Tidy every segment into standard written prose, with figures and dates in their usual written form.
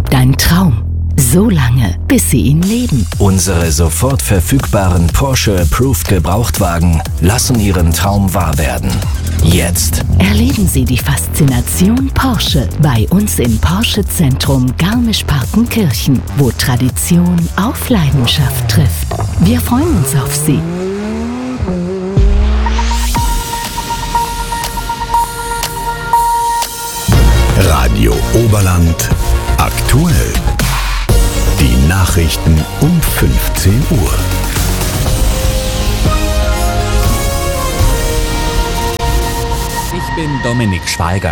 bleibt ein Traum. So lange, bis Sie ihn leben. Unsere sofort verfügbaren Porsche Approved Gebrauchtwagen lassen Ihren Traum wahr werden. Jetzt Erleben Sie die Faszination Porsche bei uns im Porsche Zentrum Garmisch-Partenkirchen, wo Tradition auf Leidenschaft trifft. Wir freuen uns auf Sie. Radio Oberland aktuell. Die Nachrichten um 15 Uhr. Ich bin Dominik Schweiger.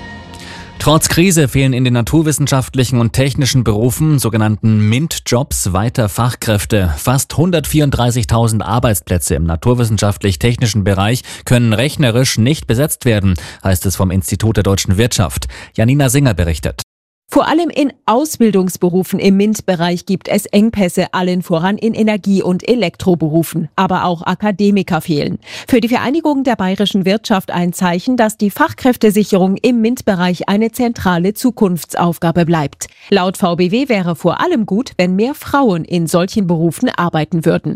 Trotz Krise fehlen in den naturwissenschaftlichen und technischen Berufen, sogenannten MINT-Jobs, weiter Fachkräfte. Fast 134.000 Arbeitsplätze im naturwissenschaftlich-technischen Bereich können rechnerisch nicht besetzt werden, heißt es vom Institut der deutschen Wirtschaft. Janina Singer berichtet. Vor allem in Ausbildungsberufen im MINT-Bereich gibt es Engpässe, allen voran in Energie- und Elektroberufen. Aber auch Akademiker fehlen. Für die Vereinigung der bayerischen Wirtschaft ein Zeichen, dass die Fachkräftesicherung im MINT-Bereich eine zentrale Zukunftsaufgabe bleibt. Laut VBW wäre vor allem gut, wenn mehr Frauen in solchen Berufen arbeiten würden.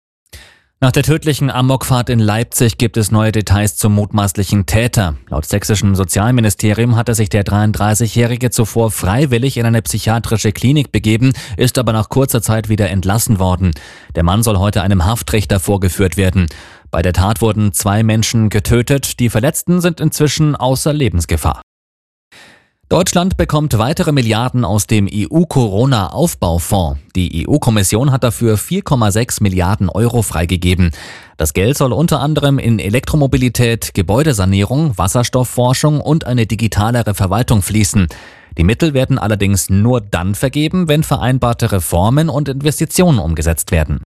Nach der tödlichen Amokfahrt in Leipzig gibt es neue Details zum mutmaßlichen Täter. Laut sächsischem Sozialministerium hatte sich der 33-Jährige zuvor freiwillig in eine psychiatrische Klinik begeben, ist aber nach kurzer Zeit wieder entlassen worden. Der Mann soll heute einem Haftrichter vorgeführt werden. Bei der Tat wurden 2 Menschen getötet, die Verletzten sind inzwischen außer Lebensgefahr. Deutschland bekommt weitere Milliarden aus dem EU-Corona-Aufbaufonds. Die EU-Kommission hat dafür 4,6 Milliarden Euro freigegeben. Das Geld soll unter anderem in Elektromobilität, Gebäudesanierung, Wasserstoffforschung und eine digitalere Verwaltung fließen. Die Mittel werden allerdings nur dann vergeben, wenn vereinbarte Reformen und Investitionen umgesetzt werden.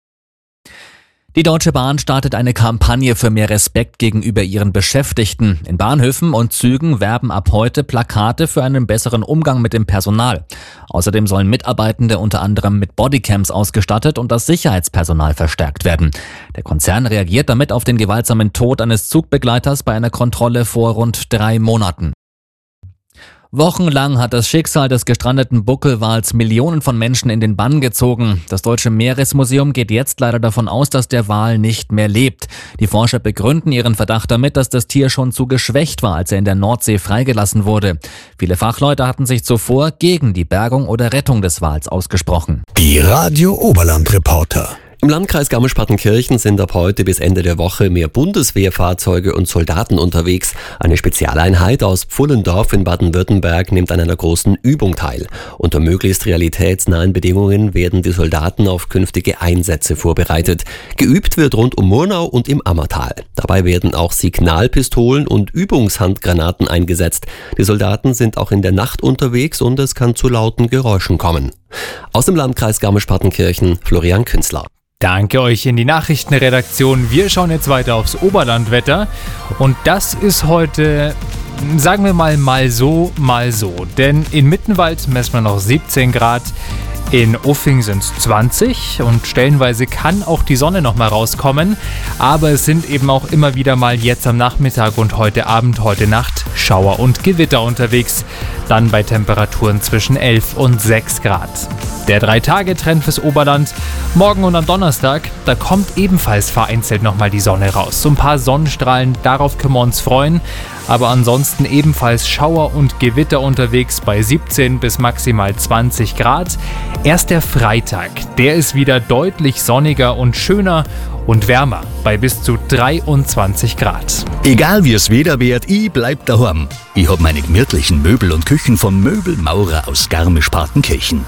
Die Deutsche Bahn startet eine Kampagne für mehr Respekt gegenüber ihren Beschäftigten. In Bahnhöfen und Zügen werben ab heute Plakate für einen besseren Umgang mit dem Personal. Außerdem sollen Mitarbeitende unter anderem mit Bodycams ausgestattet und das Sicherheitspersonal verstärkt werden. Der Konzern reagiert damit auf den gewaltsamen Tod eines Zugbegleiters bei einer Kontrolle vor rund 3 Monaten. Wochenlang hat das Schicksal des gestrandeten Buckelwals Millionen von Menschen in den Bann gezogen. Das Deutsche Meeresmuseum geht jetzt leider davon aus, dass der Wal nicht mehr lebt. Die Forscher begründen ihren Verdacht damit, dass das Tier schon zu geschwächt war, als er in der Nordsee freigelassen wurde. Viele Fachleute hatten sich zuvor gegen die Bergung oder Rettung des Wals ausgesprochen. Die Radio Oberland Reporter. Im Landkreis Garmisch-Partenkirchen sind ab heute bis Ende der Woche mehr Bundeswehrfahrzeuge und Soldaten unterwegs. Eine Spezialeinheit aus Pfullendorf in Baden-Württemberg nimmt an einer großen Übung teil. Unter möglichst realitätsnahen Bedingungen werden die Soldaten auf künftige Einsätze vorbereitet. Geübt wird rund um Murnau und im Ammertal. Dabei werden auch Signalpistolen und Übungshandgranaten eingesetzt. Die Soldaten sind auch in der Nacht unterwegs und es kann zu lauten Geräuschen kommen. Aus dem Landkreis Garmisch-Partenkirchen, Florian Künzler. Danke euch in die Nachrichtenredaktion. Wir schauen jetzt weiter aufs Oberlandwetter. Und das ist heute, sagen wir mal so, mal so. Denn in Mittenwald messen wir noch 17 Grad. In Uffing sind es 20 und stellenweise kann auch die Sonne noch mal rauskommen. Aber es sind eben auch immer wieder mal jetzt am Nachmittag und heute Abend, heute Nacht Schauer und Gewitter unterwegs. Dann bei Temperaturen zwischen 11 und 6 Grad. Der 3-Tage-Trend fürs Oberland. Morgen und am Donnerstag, da kommt ebenfalls vereinzelt nochmal die Sonne raus. So ein paar Sonnenstrahlen, darauf können wir uns freuen. Aber ansonsten ebenfalls Schauer und Gewitter unterwegs bei 17 bis maximal 20 Grad. Erst der Freitag, der ist wieder deutlich sonniger und schöner und wärmer bei bis zu 23 Grad. Egal wie es Wetter wird, ich bleib daheim. Ich hab meine gemütlichen Möbel und Küchen vom Möbelmaurer aus Garmisch-Partenkirchen.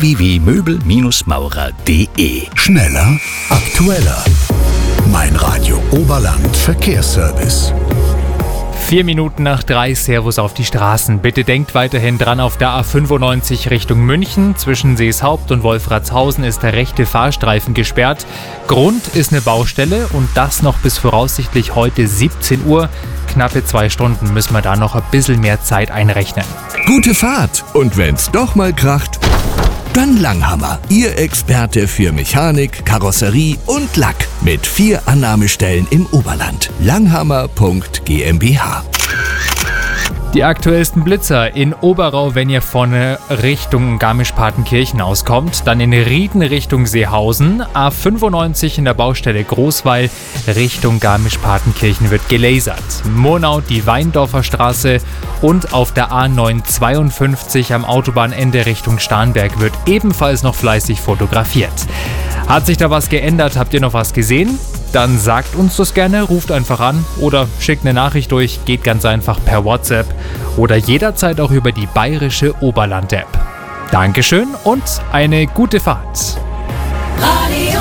www.möbelmaurer.de. Schneller, aktueller. Mein Radio Oberland Verkehrsservice. 4 Minuten nach 3, Servus auf die Straßen. Bitte denkt weiterhin dran, auf der A95 Richtung München. Zwischen Seeshaupt und Wolfratshausen ist der rechte Fahrstreifen gesperrt. Grund ist eine Baustelle und das noch bis voraussichtlich heute 17 Uhr. Knappe 2 Stunden müssen wir da noch ein bisschen mehr Zeit einrechnen. Gute Fahrt! Und wenn's doch mal kracht, dann Langhammer. Ihr Experte für Mechanik, Karosserie und Lack. Mit 4 Annahmestellen im Oberland. Langhammer.GmbH. Die aktuellsten Blitzer in Oberau, wenn ihr von Richtung Garmisch-Partenkirchen auskommt, dann in Rieden Richtung Seehausen, A95 in der Baustelle Großweil Richtung Garmisch-Partenkirchen wird gelasert. Murnau die Weindorfer Straße und auf der A952 am Autobahnende Richtung Starnberg wird ebenfalls noch fleißig fotografiert. Hat sich da was geändert? Habt ihr noch was gesehen? Dann sagt uns das gerne, ruft einfach an oder schickt eine Nachricht durch, geht ganz einfach per WhatsApp oder jederzeit auch über die Bayerische Oberland-App. Dankeschön und eine gute Fahrt. Radio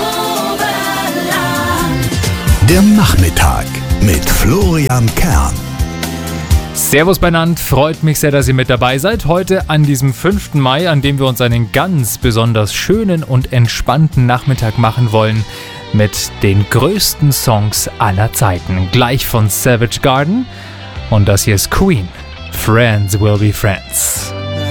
Oberland. Der Nachmittag mit Florian Kern. Servus beieinander, freut mich sehr, dass ihr mit dabei seid. Heute an diesem 5. Mai, an dem wir uns einen ganz besonders schönen und entspannten Nachmittag machen wollen mit den größten Songs aller Zeiten. Gleich von Savage Garden und das hier ist Queen. Friends will be friends.